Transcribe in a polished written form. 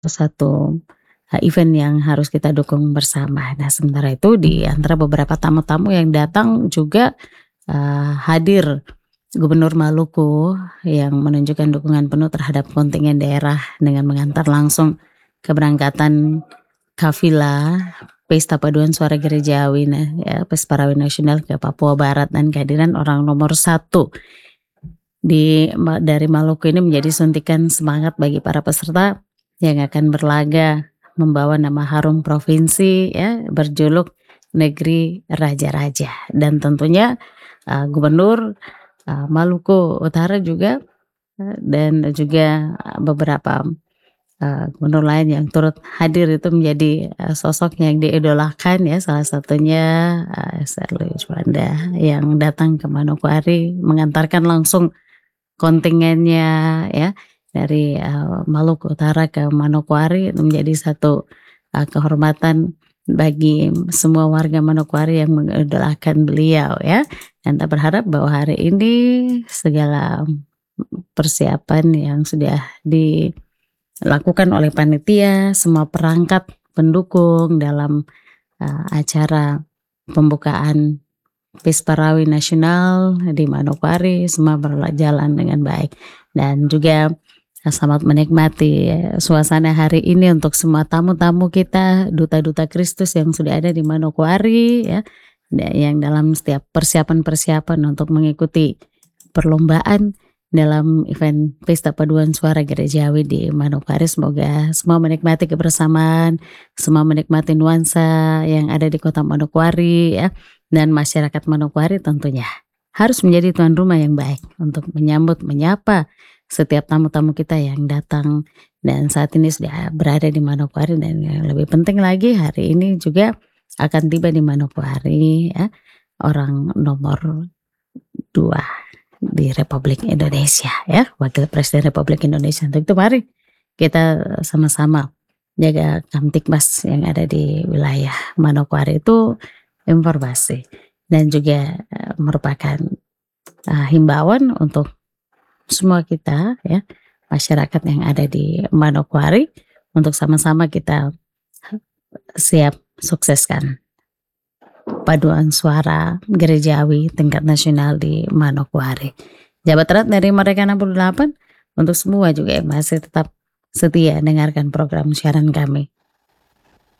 satu event yang harus kita dukung bersama. Nah, sementara itu di antara beberapa tamu-tamu yang datang juga hadir Gubernur Maluku yang menunjukkan dukungan penuh terhadap kontingen daerah dengan mengantar langsung keberangkatan kafilah Pesta Paduan Suara Gerejawi Pesparawi Nasional ke Papua Barat, dan kehadiran orang nomor satu dari Maluku ini menjadi suntikan semangat bagi para peserta yang akan berlaga membawa nama harum provinsi berjuluk Negeri Raja-Raja. Dan tentunya Gubernur Maluku Utara juga dan juga beberapa gubernur lain yang turut hadir itu menjadi sosok yang diidolakan, salah satunya Serly Juanda yang datang ke Manokwari mengantarkan langsung kontingennya dari Maluku Utara ke Manokwari. Itu menjadi satu kehormatan bagi semua warga Manokwari yang mengidolakan beliau, dan kita berharap bahwa hari ini segala persiapan yang sudah dilakukan oleh panitia, semua perangkat pendukung dalam acara pembukaan Pesparawi Nasional di Manokwari semua berjalan dengan baik, dan juga selamat menikmati suasana hari ini untuk semua tamu-tamu kita, duta-duta Kristus yang sudah ada di Manokwari, yang dalam setiap persiapan-persiapan untuk mengikuti perlombaan dalam event Pesta Paduan Suara Gerejawi di Manokwari. Semoga semua menikmati kebersamaan, semua menikmati nuansa yang ada di kota Manokwari, dan masyarakat Manokwari tentunya harus menjadi tuan rumah yang baik untuk menyapa setiap tamu-tamu kita yang datang dan saat ini sudah berada di Manokwari. Dan yang lebih penting lagi, hari ini juga akan tiba di Manokwari orang nomor 2 di Republik Indonesia, Wakil Presiden Republik Indonesia. Untuk itu mari kita sama-sama jaga Kamtibmas yang ada di wilayah Manokwari itu informasi dan juga merupakan himbauan untuk semua kita, masyarakat yang ada di Manokwari, untuk sama-sama kita siap sukseskan paduan suara gerejawi tingkat nasional di Manokwari. Jabat erat dari Merdeka 68 untuk semua juga yang masih tetap setia dengarkan program siaran kami.